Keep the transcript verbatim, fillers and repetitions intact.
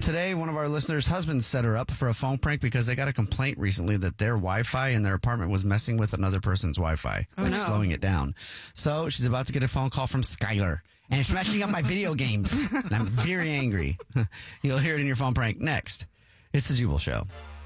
today, one of our listeners' husbands set her up for a phone prank because they got a complaint recently that their Wi-Fi in their apartment was messing with another person's Wi-Fi, Oh, like no. slowing it down. So she's about to get a phone call from Skylar, and it's messing up my video games. And I'm very angry. You'll hear it in your phone prank next. It's the Jubal Show.